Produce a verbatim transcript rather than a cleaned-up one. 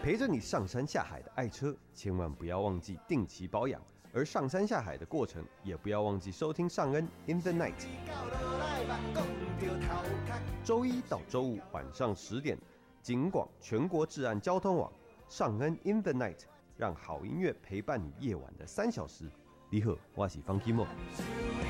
陪着你上山下海的爱车，千万不要忘记定期保养。而上山下海的过程，也不要忘记收听尚恩 In the Night。周一到周五晚上十点，警广全国治安交通网，尚恩 In the Night， 让好音乐陪伴你夜晚的三小时。你好，我是方 Kimo。